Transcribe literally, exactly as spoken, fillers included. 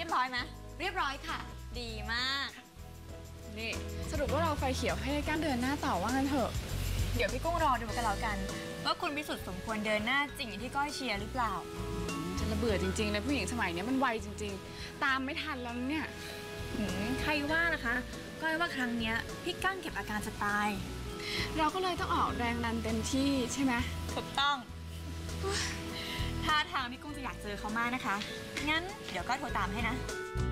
บร้อยไหมเรียบร้อยค่ะดีมากนี่สรุปว่าเราไฟเขียวให้ก้านเดินหน้าต่อว่างั้นเถอะเดี๋ยวพี่กุ้งรอดูกันแล้วกันว่าคุณพิสุทธิ์สมควรเดินหน้าจริงอย่างที่ก้อยเชียร์หรือเปล่าฉันระเบื่อจริงๆเลยผู้หญิงสมัยนี้มันไวจริงๆตามไม่ทันแล้วเนี่ยใครว่านะคะก้อยว่าครั้งนี้พี่กั้งเก็บอาการจะตายเราก็เลยต้องออกแรงดันเต็มที่ใช่ไหมถูกต้องท่าทางพี่กุ้งจะอยากเจอเขามากนะคะงั้นเดี๋ยวก้อยโทรตามให้นะ